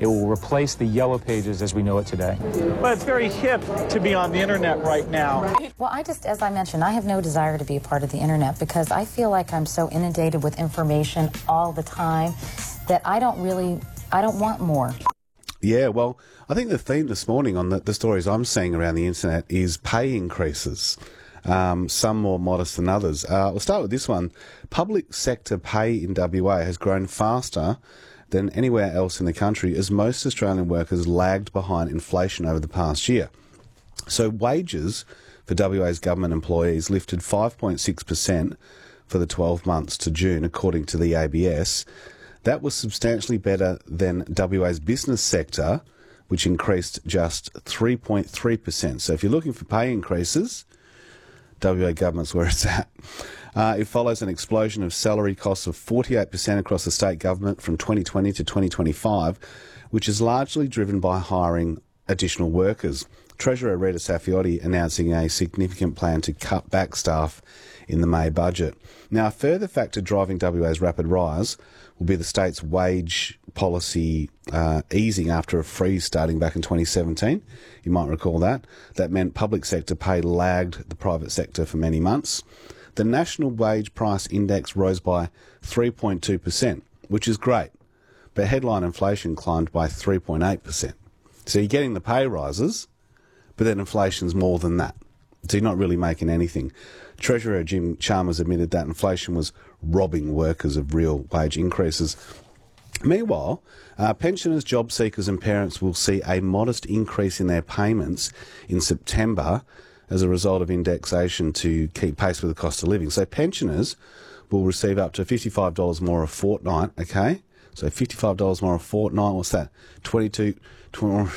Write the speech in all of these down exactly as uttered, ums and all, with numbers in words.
It will replace the yellow pages as we know it today. Well, it's very hip to be on the internet right now. Well, I just, as I mentioned, I have no desire to be a part of the internet because I feel like I'm so inundated with information all the time that I don't really, I don't want more. Yeah, well, I think the theme this morning on the, the stories I'm seeing around the internet is pay increases. Um, some more modest than others. Uh, we'll start with this one. Public sector pay in W A has grown faster than anywhere else in the country as most Australian workers lagged behind inflation over the past year. So wages for W A's government employees lifted five point six percent for the twelve months to June, according to the A B S. That was substantially better than W A's business sector, which increased just three point three percent. So if you're looking for pay increases, W A government's where it's at. Uh, it follows an explosion of salary costs of forty-eight percent across the state government from twenty twenty to twenty twenty-five, which is largely driven by hiring additional workers. Treasurer Rita Saffioti announcing a significant plan to cut back staff in the May budget. Now, a further factor driving W A's rapid rise will be the state's wage policy uh, easing after a freeze starting back in twenty seventeen. You might recall that. That meant public sector pay lagged the private sector for many months. The National Wage Price Index rose by three point two percent, which is great, but headline inflation climbed by three point eight percent. So you're getting the pay rises, but then inflation's more than that. So you're not really making anything. Treasurer Jim Chalmers admitted that inflation was robbing workers of real wage increases. Meanwhile, uh, pensioners, job seekers and parents will see a modest increase in their payments in September as a result of indexation to keep pace with the cost of living. So pensioners will receive up to fifty-five dollars more a fortnight, okay? So fifty-five dollars more a fortnight, what's that? twenty-two, twenty,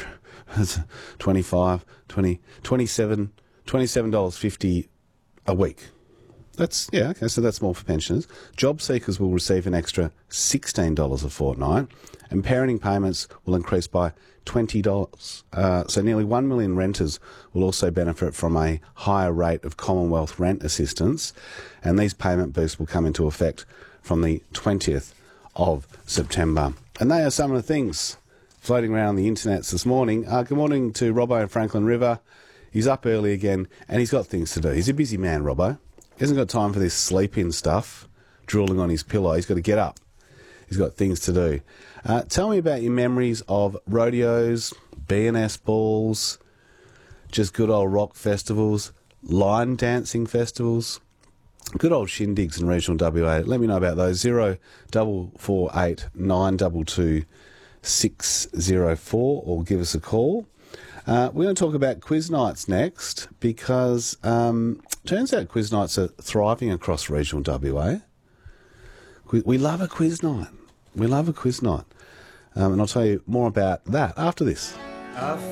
twenty-five, twenty, twenty-seven, twenty-seven dollars fifty a week. That's, yeah, okay, so that's more for pensioners. Job seekers will receive an extra sixteen dollars a fortnight, and parenting payments will increase by twenty dollars. Uh, so nearly one million renters will also benefit from a higher rate of Commonwealth rent assistance, and these payment boosts will come into effect from the twentieth of September. And they are some of the things floating around the internets this morning. Uh, good morning to Robbo in Franklin River. He's up early again, and he's got things to do. He's a busy man, Robbo. He hasn't got time for this sleep-in stuff, drooling on his pillow. He's got to get up. He's got things to do. Uh, tell me about your memories of rodeos, B and S balls, just good old rock festivals, line dancing festivals, good old shindigs in regional W A. Let me know about those. Zero double four eight nine double two six zero four, or give us a call. Uh, we're going to talk about quiz nights next because um, turns out quiz nights are thriving across regional W A. We, we love a quiz night. We love a quiz night. Um, and I'll tell you more about that after this.